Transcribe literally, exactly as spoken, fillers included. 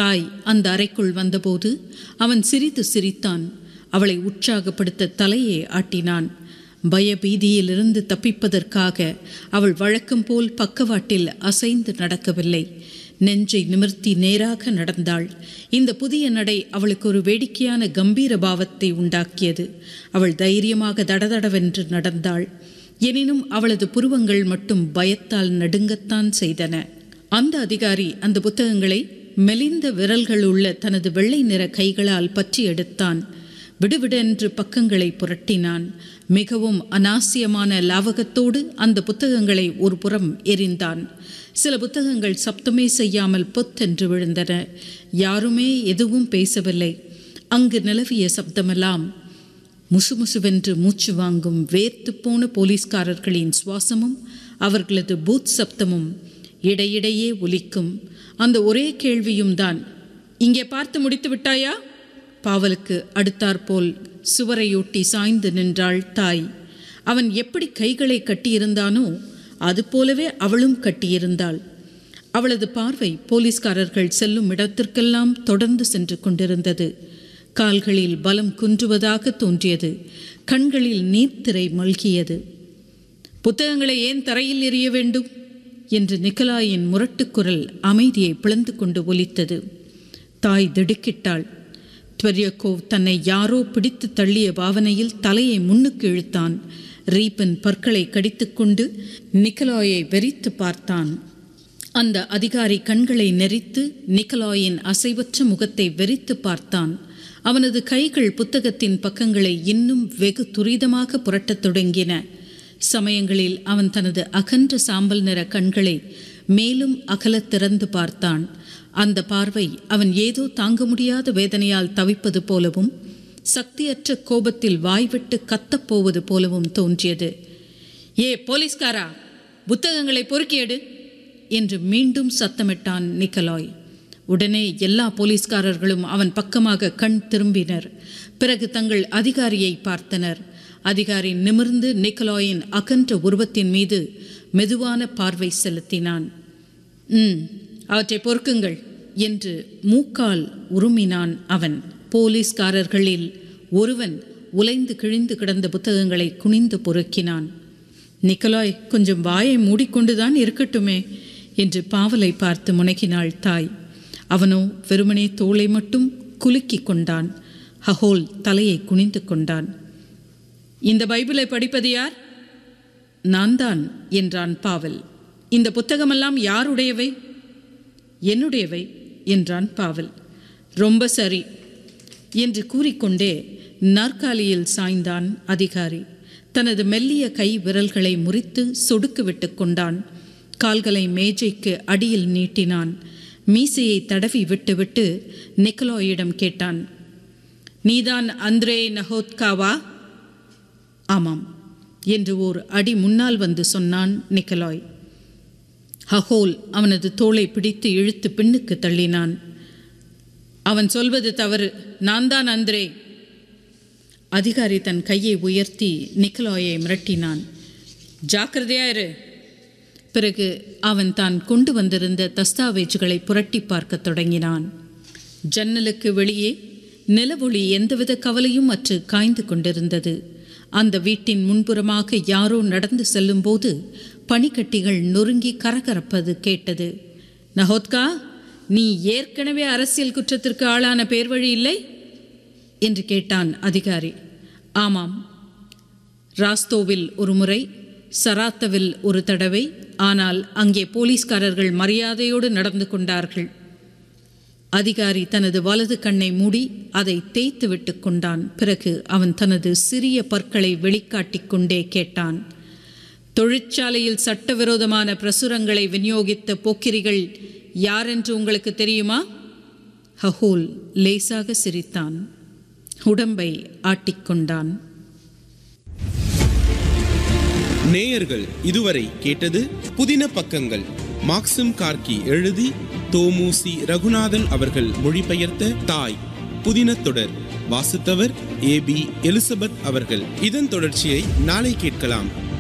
தாய் அந்த அறைக்குள் வந்தபோது அவன் சிரித்து சிரித்தான். அவளை உற்சாகப்படுத்த தலையை ஆட்டினான். பயபீதியிலிருந்து தப்பிப்பதற்காக அவள் வழக்கம் போல் பக்கவாட்டில் அசைந்து நடக்கவில்லை. நெஞ்சை நிமிர்த்தி நேராக நடந்தாள். இந்த புதிய நடை அவளுக்கு ஒரு வேடிக்கையான கம்பீர பாவத்தை உண்டாக்கியது. அவள் தைரியமாக தடதடவென்று நடந்தாள். எனினும் அவளது புருவங்கள் மட்டும் பயத்தால் நடுங்கத்தான் செய்தன. அந்த அதிகாரி அந்த புத்தகங்களை மெலிந்த விரல்கள் உள்ள தனது வெள்ளை நிற கைகளால் பற்றி எடுத்தான். விடுவிடென்று பக்கங்களை புரட்டினான். மிகவும் அநாசியமான லாவகத்தோடு அந்த புத்தகங்களை ஒரு புறம் எறிந்தான். சில புத்தகங்கள் சப்தமே செய்யாமல் பொத்தென்று விழுந்தன. யாருமே எதுவும் பேசவில்லை. அங்கு நிலவிய சப்தமெல்லாம் முசுமுசுவென்று மூச்சு வாங்கும் வேர்த்து போன போலீஸ்காரர்களின் சுவாசமும் அவர்களது பூத் சப்தமும் இடையிடையே ஒலிக்கும். அந்த ஒரே கேள்வியும் தான், இங்கே பார்த்து முடித்து விட்டாயா? பாவலுக்கு அடுத்தாற்போல் சுவரையொட்டி சாய்ந்து நின்றாள் தாய். அவன் எப்படி கைகளை கட்டியிருந்தானோ அதுபோலவே அவளும் கட்டியிருந்தாள். அவளது பார்வை போலீஸ்காரர்கள் செல்லும் இடத்திற்கெல்லாம் தொடர்ந்து சென்று கொண்டிருந்தது. கால்களில் பலம் குன்றுவதாக தோன்றியது. கண்களில் நீர்த்திரை மல்கியது. புத்தகங்களை ஏன் தரையில் எறிய வேண்டும் என்று நிக்கலாயின் முரட்டுக்குரல் அமைதியை பிளந்து கொண்டு ஒலித்தது. தாய் திடுக்கிட்டாள். த்வர்யகோவ் தன்னை யாரோ பிடித்து தள்ளிய பாவனையில் தலையை முன்னுக்கு இழுத்தான். ரீபன் பற்களை கடித்துக்கொண்டு நிக்கலாயை வெறித்து பார்த்தான். அந்த அதிகாரி கண்களை நெறித்து நிக்கலாயின் அசைவற்ற முகத்தை வெறித்து பார்த்தான். அவனது கைகள் புத்தகத்தின் பக்கங்களை இன்னும் வெகு துரிதமாக புரட்டத் தொடங்கின. சமயங்களில் அவன் தனது அகன்ற சாம்பல் நிற கண்களை மேலும் அகலத் திறந்து பார்த்தான். அந்த பார்வை அவன் ஏதோ தாங்க முடியாத வேதனையால் தவிப்பது போலவும் சக்தியற்ற கோபத்தில் வாய்விட்டு கத்தப்போவது போலவும் தோன்றியது. ஏ போலீஸ்காரா, புத்தகங்களை பொறுக்கியெடு என்று மீண்டும் சத்தமிட்டான் நிக்கலாய். உடனே எல்லா போலீஸ்காரர்களும் அவன் பக்கமாக கண் திரும்பினர். பிறகு தங்கள் அதிகாரியை பார்த்தனர். அதிகாரி நிமிர்ந்து நிக்கலாயின் அகன்ற உருவத்தின் மீது மெதுவான பார்வை செலுத்தினான். ம் அவற்றை பொறுக்குங்கள் என்று மூக்கால் உருமினான் அவன். போலீஸ்காரர்களில் ஒருவன் உலைந்து கிழிந்து கிடந்த புத்தகங்களை குனிந்து பொறுக்கினான். நிக்கலாய் கொஞ்சம் வாயை மூடிக்கொண்டுதான் இருக்கட்டுமே என்று பாவலை பார்த்து முனகினாள் தாய். அவனோ வெறுமனே தோளை மட்டும் குலுக்கி கொண்டான். ஹஹோல் தலையை குனிந்து கொண்டான். இந்த பைபிளை படிப்பது யார்? நான் தான் என்றான் பாவல். இந்த புத்தகமெல்லாம் யாருடையவை? என்னுடையவை என்றான் பாவல். ரொம்ப சரி என்று கூறிக்கொண்டே நாற்காலியில் சாய்ந்தான் அதிகாரி. தனது மெல்லிய கை விரல்களை முறித்து சொடுக்கு விட்டு கொண்டான். கால்களை மேஜைக்கு அடியில் நீட்டினான். மீசையை தடவி விட்டுவிட்டு நிக்கலாயிடம் கேட்டான், நீதான் அந்திரே நஹோத்காவா? ஆமாம் என்று ஓர் அடி முன்னால் வந்து சொன்னான் நிக்கலாய். ஹஹோல் அவனது தோளை பிடித்து இழுத்து பின்னுக்கு தள்ளினான். அவன் சொல்வது தவறு, நான் தான் அந்திரே. அதிகாரி தன் கையை உயர்த்தி நிக்கலாயை மிரட்டினான். ஜாக்கிரதையாயிரு. பிறகு அவன் தான் கொண்டு வந்திருந்த தஸ்தாவேஜுகளை புரட்டி பார்க்க தொடங்கினான். ஜன்னலுக்கு வெளியே நிலவொளி எந்தவித கவலையும் அற்று காய்ந்து கொண்டிருந்தது. அந்த வீட்டின் முன்புறமாக யாரோ நடந்து செல்லும்போது பனிக்கட்டிகள் நொறுங்கி கரகரப்பது கேட்டது. நஹோத்கா, நீ ஏற்கனவே அரசியல் குற்றத்திற்கு ஆளான பேர் வழி இல்லை என்று கேட்டான் அதிகாரி. ஆமாம், ராஸ்தோவில் ஒரு முறை, சராத்தவில் ஒரு தடவை. ஆனால் அங்கே போலீஸ்காரர்கள் மரியாதையோடு நடந்து கொண்டார்கள். அதிகாரி தனது வலது கண்ணை மூடி அதை தேய்த்து விட்டு கொண்டான். பிறகு அவன் தனது சிறிய பற்களை வெளிக்காட்டிக் கொண்டே கேட்டான், தொழிற்சாலையில் சட்டவிரோதமான பிரசுரங்களை விநியோகித்த போக்கிரிகள் யாரென்று உங்களுக்கு தெரியுமா? ஹஹோல் லேசாக சிரித்தான். உடம்பை ஆட்டிக்கொண்டான். நேயர்கள் இதுவரை கேட்டது புதின பக்கங்கள். மாக்சிம் கார்கி எழுதி தோமுசி ரகுநாதன் அவர்கள் மொழிபெயர்த்த தாய் புதின தொடர். வாசித்தவர் ஏ பி எலிசபெத் அவர்கள். இதன் தொடர்ச்சியை நாளை கேட்கலாம்.